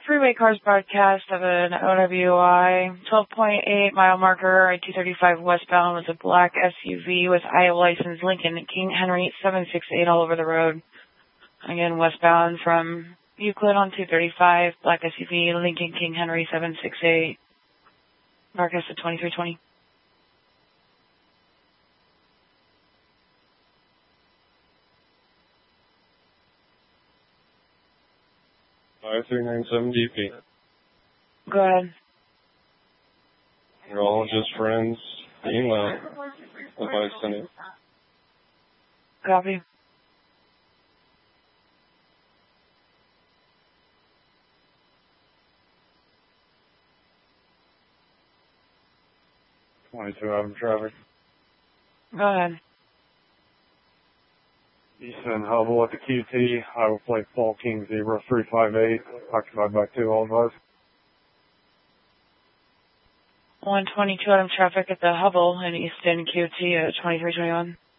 freeway cars broadcast of an OWI 12.8 mile marker, I-235 westbound with a black SUV with Iowa license, Lincoln King Henry 768 all over the road. Again, westbound from Euclid on 235, black SUV, Lincoln King Henry 768. Broadcast at 2320. I-397 DP. Go ahead. You're all just friends being loud. Advice send it. Copy. Out of traffic. Go ahead. Easton Hubble at the QT, Iowa plate Fall King 0358, occupied by 2, all advised. 122 out of traffic at the Hubble in Easton QT at 2321.